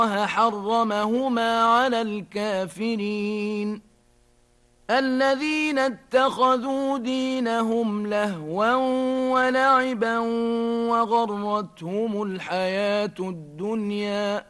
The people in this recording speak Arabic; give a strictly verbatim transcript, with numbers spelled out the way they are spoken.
حرمهما على الكافرين الذين اتخذوا دينهم لهوا ولعبا وغرتهم الحياة الدنيا